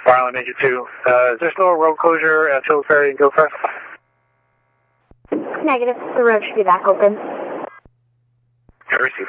Island Major 2. Is there still a road closure at Hill Ferry and Gilchrist? Negative. The road should be back open. I received.